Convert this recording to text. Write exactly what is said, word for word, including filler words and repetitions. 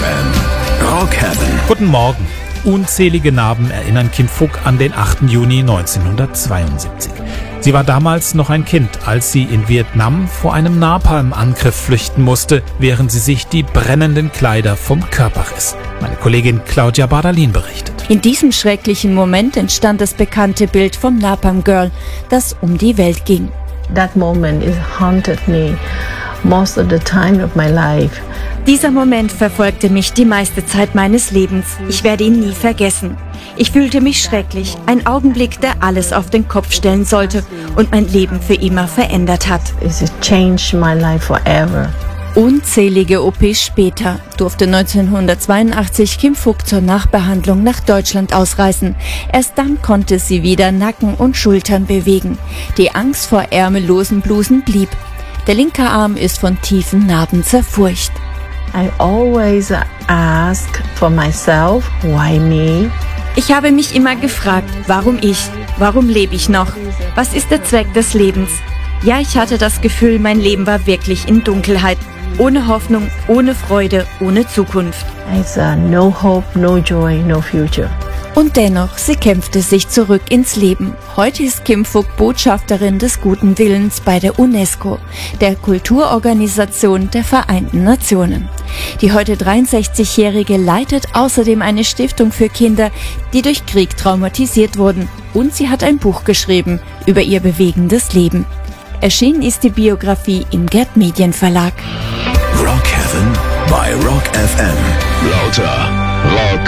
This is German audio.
M. Rock Heaven. Guten Morgen. Unzählige Narben erinnern Kim Phuc an den achten Juni neunzehnhundertzweiundsiebzig. Sie war damals noch ein Kind, als sie in Vietnam vor einem Napalm-Angriff flüchten musste, während sie sich die brennenden Kleider vom Körper riss. Meine Kollegin Claudia Bardalin berichtet. In diesem schrecklichen Moment entstand das bekannte Bild vom Napalm Girl, das um die Welt ging. That moment is haunted me most of the time of my life. Dieser Moment verfolgte mich die meiste Zeit meines Lebens. Ich werde ihn nie vergessen. Ich fühlte mich schrecklich. Ein Augenblick, der alles auf den Kopf stellen sollte und mein Leben für immer verändert hat. It changed my life forever. Unzählige O Ps später durfte neunzehnhundertzweiundachtzig Kim Phuc zur Nachbehandlung nach Deutschland ausreisen. Erst dann konnte sie wieder Nacken und Schultern bewegen. Die Angst vor ärmellosen Blusen blieb. Der linke Arm ist von tiefen Narben zerfurcht. I always ask for myself, why me? Ich habe mich immer gefragt, warum ich? Warum lebe ich noch? Was ist der Zweck des Lebens? Ja, ich hatte das Gefühl, mein Leben war wirklich in Dunkelheit. Ohne Hoffnung, ohne Freude, ohne Zukunft. It's uh, no hope, no joy, no future. Und dennoch, sie kämpfte sich zurück ins Leben. Heute ist Kim Phuc Botschafterin des guten Willens bei der UNESCO, der Kulturorganisation der Vereinten Nationen. Die heute dreiundsechzigjährige leitet außerdem eine Stiftung für Kinder, die durch Krieg traumatisiert wurden. Und sie hat ein Buch geschrieben über ihr bewegendes Leben. Erschienen ist die Biografie im Gerd Medien Verlag. Rock Heaven bei Rock F M. Lauter Rock.